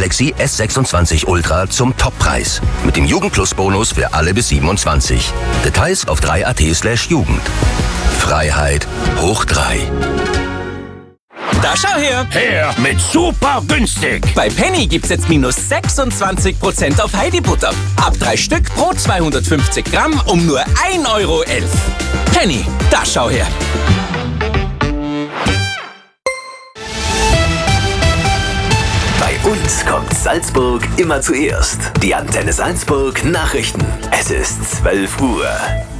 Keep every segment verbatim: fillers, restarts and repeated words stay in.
Galaxy S sechsundzwanzig Ultra zum Toppreis. Mit dem Jugend-Plus-Bonus für alle bis siebenundzwanzig. Details auf drei punkt at slash Jugend. Freiheit hoch drei. Da schau her! Her mit super günstig! Bei Penny gibt's jetzt minus sechsundzwanzig Prozent auf Heidi-Butter. Ab drei Stück pro zweihundertfünfzig Gramm um nur ein Euro elf. Penny, da schau her! Bei uns kommt Salzburg immer zuerst. Die Antenne Salzburg Nachrichten. Es ist zwölf Uhr.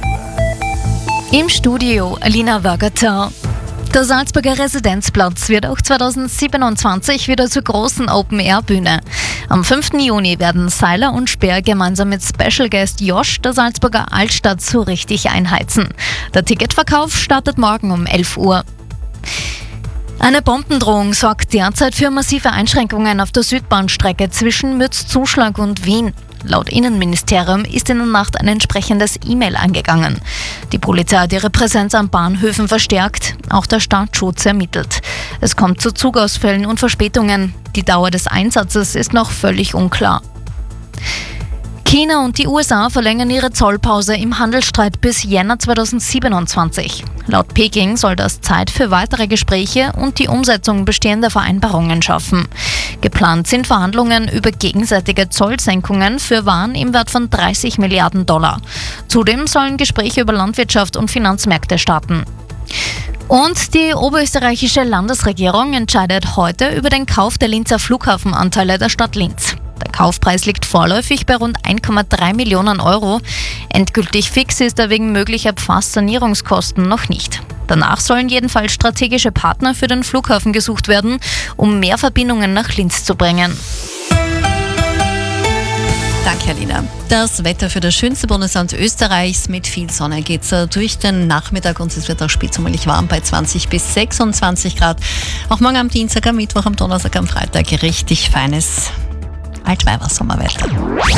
Im Studio Alina Wagater. Der Salzburger Residenzplatz wird auch zweitausendsiebenundzwanzig wieder zur großen Open-Air-Bühne. Am fünften Juni werden Seiler und Speer gemeinsam mit Special Guest Josh der Salzburger Altstadt so richtig einheizen. Der Ticketverkauf startet morgen um elf Uhr. Eine Bombendrohung sorgt derzeit für massive Einschränkungen auf der Südbahnstrecke zwischen Mütz-Zuschlag und Wien. Laut Innenministerium ist in der Nacht ein entsprechendes E-Mail eingegangen. Die Polizei hat ihre Präsenz an Bahnhöfen verstärkt, auch der Staatsschutz ermittelt. Es kommt zu Zugausfällen und Verspätungen. Die Dauer des Einsatzes ist noch völlig unklar. China und die U S A verlängern ihre Zollpause im Handelsstreit bis Jänner zweitausendsiebenundzwanzig. Laut Peking soll das Zeit für weitere Gespräche und die Umsetzung bestehender Vereinbarungen schaffen. Geplant sind Verhandlungen über gegenseitige Zollsenkungen für Waren im Wert von dreißig Milliarden Dollar. Zudem sollen Gespräche über Landwirtschaft und Finanzmärkte starten. Und die oberösterreichische Landesregierung entscheidet heute über den Kauf der Linzer Flughafenanteile der Stadt Linz. Der Kaufpreis liegt vorläufig bei rund ein Komma drei Millionen Euro. Endgültig fix ist er wegen möglicher Pfast-Sanierungskosten noch nicht. Danach sollen jedenfalls strategische Partner für den Flughafen gesucht werden, um mehr Verbindungen nach Linz zu bringen. Danke, Alina. Das Wetter für das schönste Bundesland Österreichs. Mit viel Sonne geht es durch den Nachmittag und es wird auch spitzummerlich warm bei zwanzig bis sechsundzwanzig Grad. Auch morgen am Dienstag, am Mittwoch, am Donnerstag, am Freitag richtig feines Altweiber-Sommerwetter.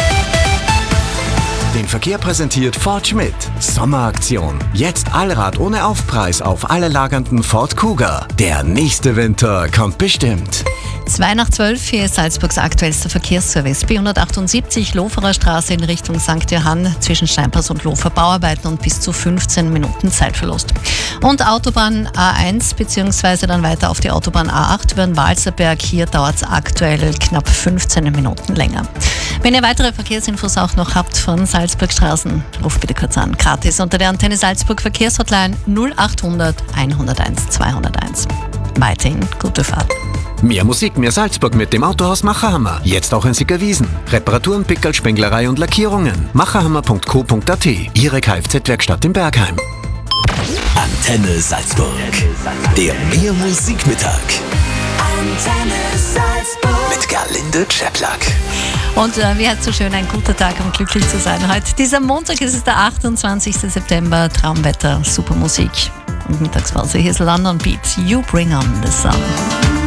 Den Verkehr präsentiert Ford Schmidt. Sommeraktion. Jetzt Allrad ohne Aufpreis auf alle lagernden Ford Kuga. Der nächste Winter kommt bestimmt. zwei nach zwölf, hier ist Salzburgs aktuellster Verkehrsservice. B hundertachtundsiebzig Loferer Straße in Richtung Sankt Johann zwischen Steinpass und Lofer Bauarbeiten und bis zu fünfzehn Minuten Zeitverlust. Und Autobahn A eins bzw. dann weiter auf die Autobahn A acht über den Walserberg. Hier dauert es aktuell knapp fünfzehn Minuten länger. Wenn ihr weitere Verkehrsinfos auch noch habt von Salzburg Straßen, ruft bitte kurz an. Gratis unter der Antenne Salzburg Verkehrshotline null achthundert hunderteins zweihunderteins. Weiterhin gute Fahrt. Mehr Musik, mehr Salzburg mit dem Autohaus Macherhammer. Jetzt auch in Sickerwiesen. Reparaturen, Pickerl, Spenglerei und Lackierungen. macherhammer punkt co punkt at. Ihre Kfz-Werkstatt in Bergheim. Antenne Salzburg. Der Mehr Musikmittag. Antenne Salzburg. Mit Gerlinde Czeplak. Und äh, wie hat so schön, ein guter Tag, um glücklich zu sein. Heute, dieser Montag, ist es der achtundzwanzigster September. Traumwetter, super Musik. Und Mittagspause. Hier ist London Beat. You bring on the sun.